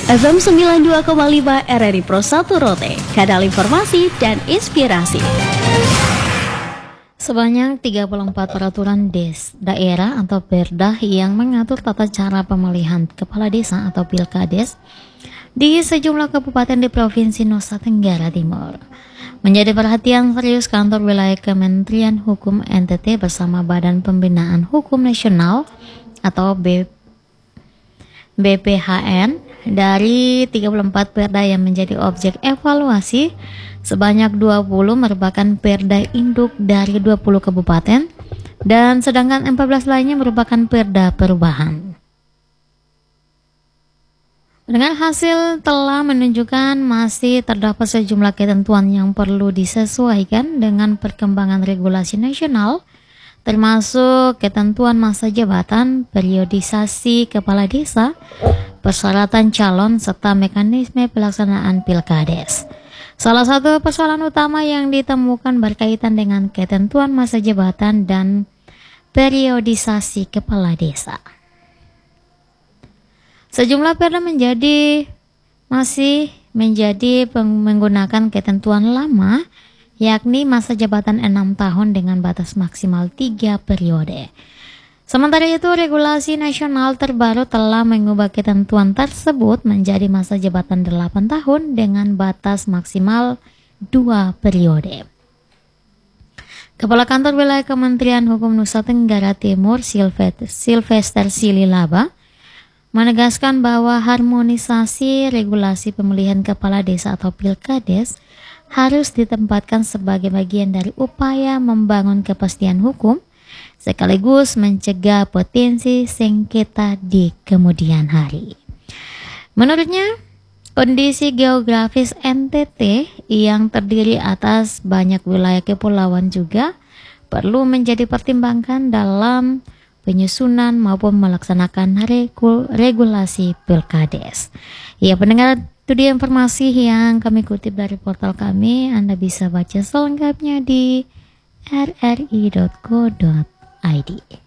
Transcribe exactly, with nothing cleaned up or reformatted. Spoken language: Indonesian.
F M sembilan puluh dua koma lima R R I Pro satu Rote, kanal informasi dan inspirasi. Sebanyak tiga puluh empat peraturan des, daerah atau perda yang mengatur tata cara pemilihan kepala desa atau pilkades di sejumlah kabupaten di Provinsi Nusa Tenggara Timur menjadi perhatian serius kantor wilayah Kementerian Hukum N T T bersama Badan Pembinaan Hukum Nasional atau B P H N. Dari tiga puluh empat perda yang menjadi objek evaluasi, sebanyak dua puluh merupakan perda induk dari dua puluh kabupaten dan sedangkan empat belas lainnya merupakan perda perubahan. Dengan hasil telah menunjukkan masih terdapat sejumlah ketentuan yang perlu disesuaikan dengan perkembangan regulasi nasional, termasuk ketentuan masa jabatan, periodisasi kepala desa, persyaratan calon, serta mekanisme pelaksanaan pilkades. Salah satu persoalan utama yang ditemukan berkaitan dengan ketentuan masa jabatan dan periodisasi kepala desa. Sejumlah perda menjadi masih menjadi menggunakan ketentuan lama, yakni masa jabatan enam tahun dengan batas maksimal tiga periode. Sementara itu, regulasi nasional terbaru telah mengubah ketentuan tersebut menjadi masa jabatan delapan tahun dengan batas maksimal dua periode. Kepala Kantor Wilayah Kementerian Hukum Nusa Tenggara Timur, Sylvester Sililaba, menegaskan bahwa harmonisasi regulasi pemilihan kepala desa atau pilkades harus ditempatkan sebagai bagian dari upaya membangun kepastian hukum sekaligus mencegah potensi sengketa di kemudian hari. Menurutnya, kondisi geografis N T T yang terdiri atas banyak wilayah kepulauan juga perlu menjadi pertimbangan dalam penyusunan maupun melaksanakan regul- regulasi pilkades. Ya, pendengar, itu dia informasi yang kami kutip dari portal kami. Anda bisa baca selengkapnya di r r i dot co dot i d.